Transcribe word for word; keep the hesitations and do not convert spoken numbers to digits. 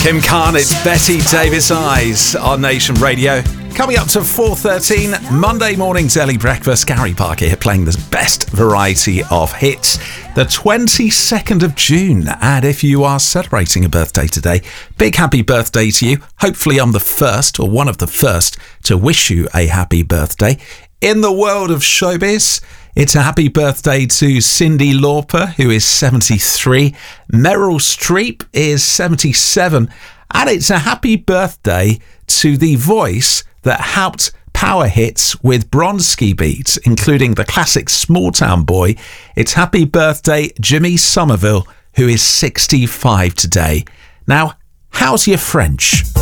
Kim Khan, it's Betty Davis Eyes on Nation Radio. Coming up to four thirteen, Monday morning's early breakfast. Gary Parker here playing the best variety of hits. The twenty-second of June. And if you are celebrating a birthday today, big happy birthday to you. Hopefully I'm the first or one of the first to wish you a happy birthday. In the world of showbiz, it's a happy birthday to Cyndi Lauper, who is seventy-three. Meryl Streep is seventy-seven. And it's a happy birthday to the voice that helped power hits with Bronski Beat, including the classic Small Town Boy. It's happy birthday, Jimmy Somerville, who is sixty-five today. Now, how's your French?